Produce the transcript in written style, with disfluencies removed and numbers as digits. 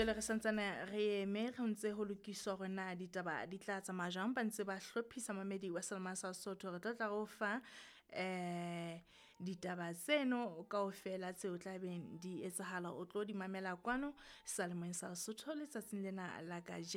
Jwale re santsane re eme re ntse ho lokiswa hore na ditaba di tla tsamaya jwang ba ntse ba hlophisa mamedi wa Selma sa Sotho re tla go fa ditaba tseno kaofela tseo tla beng di etsahala o tlo di mamela kwano Salemong sa Sotho letsatsing lena la ka